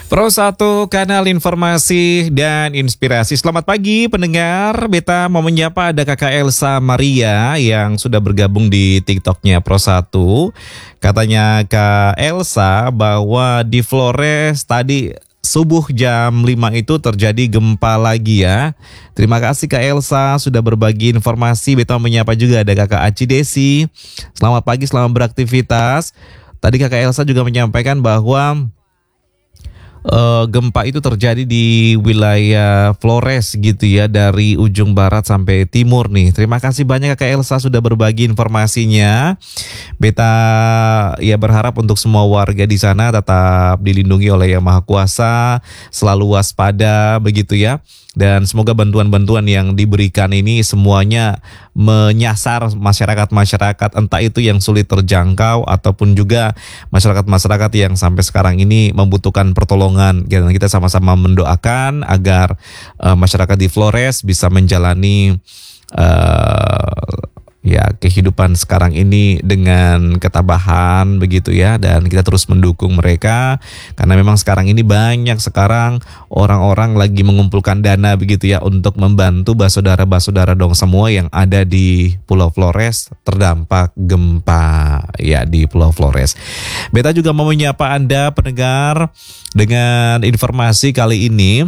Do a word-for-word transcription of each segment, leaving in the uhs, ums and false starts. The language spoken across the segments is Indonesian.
Pro satu kanal informasi dan inspirasi. Selamat pagi pendengar. Beta mau menyapa ada Kakak Elsa Maria yang sudah bergabung di TikToknya Pro satu. Katanya Kak Elsa bahwa di Flores tadi subuh jam lima itu terjadi gempa lagi ya. Terima kasih Kak Elsa sudah berbagi informasi. Beta mau menyapa juga ada Kakak Aci Desi. Selamat pagi, selamat beraktivitas. Tadi Kakak Elsa juga menyampaikan bahwa Uh, gempa itu terjadi di wilayah Flores gitu ya, dari ujung barat sampai timur nih. Terima kasih banyak Kak Elsa sudah berbagi informasinya. Beta ya berharap untuk semua warga di sana tetap dilindungi oleh Yang Maha Kuasa, selalu waspada begitu ya. Dan semoga bantuan-bantuan yang diberikan ini semuanya menyasar masyarakat-masyarakat, entah itu yang sulit terjangkau ataupun juga masyarakat-masyarakat yang sampai sekarang ini membutuhkan pertolongan. Dan kita sama-sama mendoakan agar uh, masyarakat di Flores bisa menjalani uh, ya kehidupan sekarang ini dengan ketabahan begitu ya, dan kita terus mendukung mereka karena memang sekarang ini banyak sekarang orang-orang lagi mengumpulkan dana begitu ya untuk membantu basodara-basodara dong semua yang ada di Pulau Flores terdampak gempa ya di Pulau Flores. Beta juga mau menyapa Anda pendengar dengan informasi kali ini,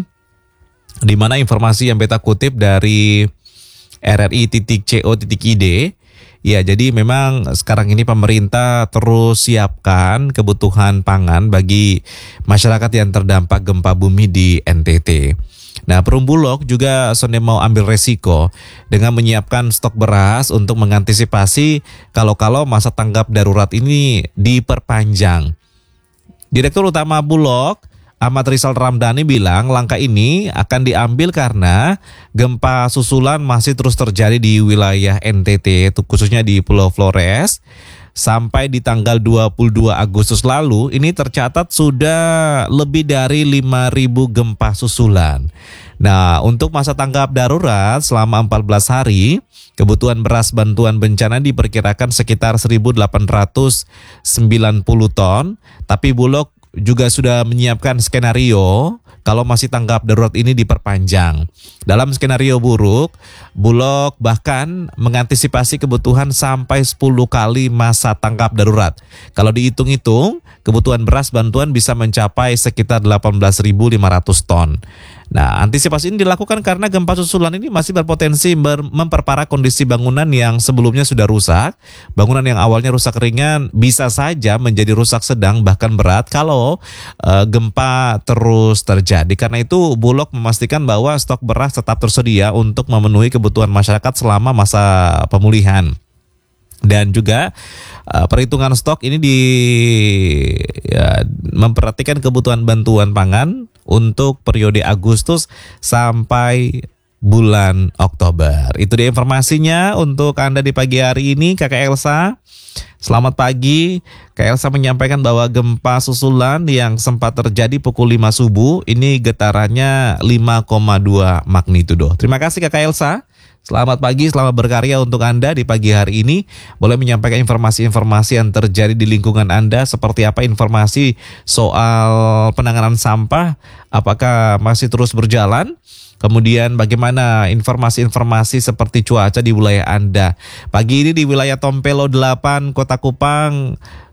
di mana informasi yang beta kutip dari R R I titik co titik I D. Ya, jadi memang sekarang ini pemerintah terus siapkan kebutuhan pangan bagi masyarakat yang terdampak gempa bumi di N T T. Nah, Perum Bulog juga sonde mau ambil resiko dengan menyiapkan stok beras untuk mengantisipasi kalau-kalau masa tanggap darurat ini diperpanjang. Direktur Utama Bulog Ahmad Rizal Ramdhani bilang langkah ini akan diambil karena gempa susulan masih terus terjadi di wilayah N T T, khususnya di Pulau Flores. Sampai di tanggal dua puluh dua Agustus lalu, ini tercatat sudah lebih dari lima ribu gempa susulan. Nah, untuk masa tanggap darurat selama empat belas hari, kebutuhan beras bantuan bencana diperkirakan sekitar seribu delapan ratus sembilan puluh ton, tapi Bulog juga sudah menyiapkan skenario kalau masih tanggap darurat ini diperpanjang. Dalam skenario buruk, Bulog bahkan mengantisipasi kebutuhan sampai sepuluh kali masa tanggap darurat. Kalau dihitung-hitung, kebutuhan beras bantuan bisa mencapai sekitar delapan belas ribu lima ratus ton. Nah, antisipasi ini dilakukan karena gempa susulan ini masih berpotensi memperparah kondisi bangunan yang sebelumnya sudah rusak. Bangunan yang awalnya rusak ringan bisa saja menjadi rusak sedang bahkan berat kalau uh, gempa terus terjadi. Karena itu Bulog memastikan bahwa stok beras tetap tersedia untuk memenuhi kebutuhan masyarakat selama masa pemulihan. Dan juga uh, perhitungan stok ini di ya, memperhatikan kebutuhan bantuan pangan untuk periode Agustus sampai bulan Oktober. Itu dia informasinya untuk Anda di pagi hari ini, Kakak Elsa. Selamat pagi. Kak Elsa menyampaikan bahwa gempa susulan yang sempat terjadi pukul lima subuh ini getarannya lima koma dua magnitudo. Terima kasih Kakak Elsa. Selamat pagi, selamat berkarya untuk Anda di pagi hari ini. Boleh menyampaikan informasi-informasi yang terjadi di lingkungan Anda, seperti apa informasi soal penanganan sampah, apakah masih terus berjalan? Kemudian bagaimana informasi-informasi seperti cuaca di wilayah Anda? Pagi ini di wilayah Tompelo delapan, Kota Kupang,